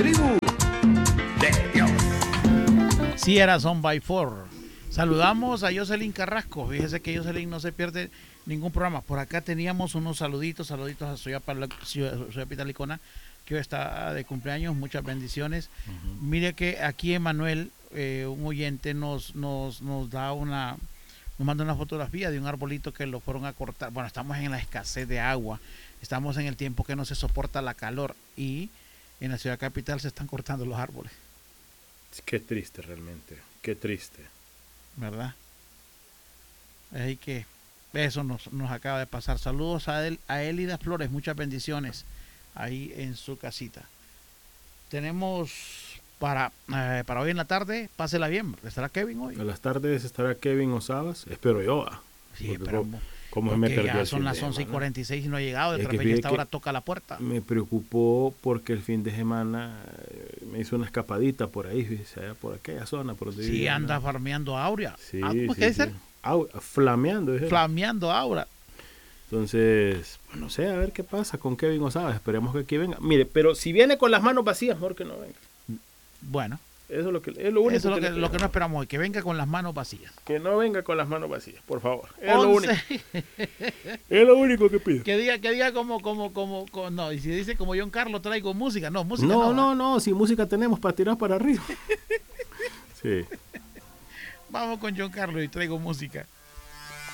tribu de Dios. Sí, era Son by Four. Saludamos a Jocelyn Carrasco. Fíjese que Jocelyn no se pierde ningún programa. Por acá teníamos unos saluditos a Ciudad Pitalicona, que hoy está de cumpleaños. Muchas bendiciones. Mire que aquí Emanuel, un oyente, nos manda una fotografía de un arbolito que lo fueron a cortar. Bueno, estamos en la escasez de agua. Estamos en el tiempo que no se soporta la calor y en la ciudad capital se están cortando los árboles. Qué triste realmente, qué triste. ¿Verdad? Así que eso nos acaba de pasar. Saludos a Elida Flores, muchas bendiciones ahí en su casita. Tenemos para hoy en la tarde, pásela bien. ¿Estará Kevin hoy? A las tardes estará Kevin Osabas, espero yo. Sí, esperamos. Como me perdió ya son las 11:46 y no ha llegado. De repente esta hora toca la puerta. Me preocupó porque el fin de semana me hizo una escapadita por ahí, fíjese, por aquella zona. Por donde sí, anda farmeando Aurea. Sí, ¿Cómo que dice? Flameando. Flameando Aura. Entonces, pues no sé, a ver qué pasa con Kevin Osabas. Esperemos que aquí venga. Mire, pero si viene con las manos vacías, mejor que no venga. Bueno. Eso es lo único lo que no esperamos hoy, que venga con las manos vacías. Que no venga con las manos vacías, por favor. Es lo único. Es lo único que pido. Que diga como no, y si dice como John Carlos traigo música, no, música no, si música tenemos para tirar para arriba. Sí. Vamos con John Carlos y traigo música.